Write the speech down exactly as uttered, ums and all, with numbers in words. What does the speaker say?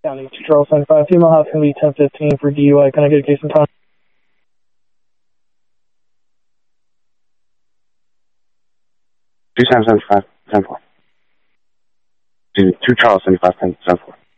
County, two Charles seventy-five. Female house going to be ten fifteen for D U I. Can I get a case in time? two seventy-five, ten four. Two Charles seventy-five, ten four.